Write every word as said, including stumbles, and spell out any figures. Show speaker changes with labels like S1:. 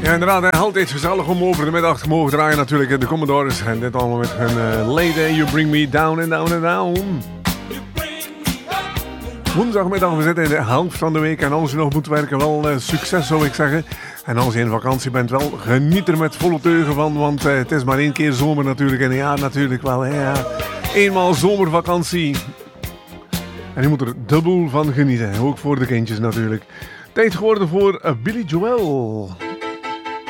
S1: Ja, inderdaad, hè, altijd gezellig om over de middag te mogen draaien natuurlijk. De Commodores en dit allemaal met hun uh, Lady, You Bring Me Down and Down and Down. Woensdagmiddag, we zitten in de helft van de week en als je nog moet werken, wel uh, succes zou ik zeggen. En als je in vakantie bent, wel geniet er met volle teugen van, want uh, het is maar één keer zomer natuurlijk in een jaar natuurlijk wel. Hè, ja. Eenmaal zomervakantie. En je moet er dubbel van genieten, ook voor de kindjes natuurlijk. Tijd geworden voor uh, Billy Joel.